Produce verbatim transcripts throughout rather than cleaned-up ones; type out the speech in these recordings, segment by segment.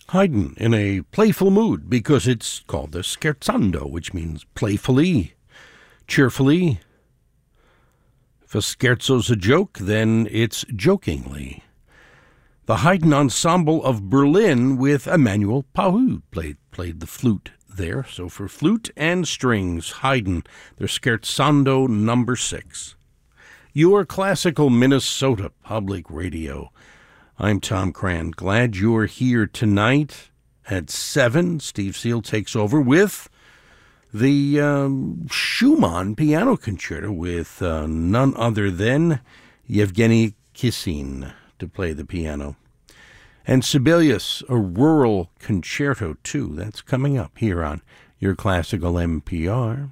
Haydn in a playful mood because it's called the scherzando, which means playfully, cheerfully. If a scherzo's a joke, then it's jokingly. The Haydn Ensemble of Berlin with Emmanuel Pahud played, played the flute there. So for flute and strings, Haydn, their scherzando number six. Your Classical Minnesota Public Radio. I'm Tom Cran. Glad you're here tonight at seven. Steve Seal takes over with the um, Schumann Piano Concerto with uh, none other than Yevgeny Kissin to play the piano. And Sibelius, a rural concerto too. That's coming up here on Your Classical N P R.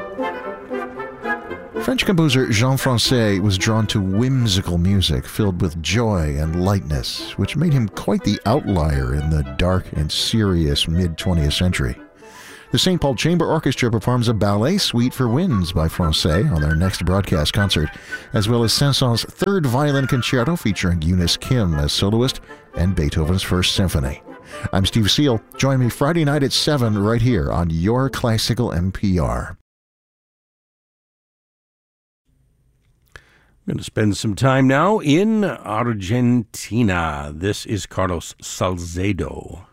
French composer Jean Francais was drawn to whimsical music filled with joy and lightness, which made him quite the outlier in the dark and serious mid-twentieth century. The Saint Paul Chamber Orchestra performs a ballet suite for winds by Francais on their next broadcast concert, as well as Saint-Saëns' third violin concerto featuring Eunice Kim as soloist and Beethoven's First Symphony. I'm Steve Seal. Join me Friday night at seven right here on Your Classical N P R. I'm going to spend some time now in Argentina. This is Carlos Salcedo.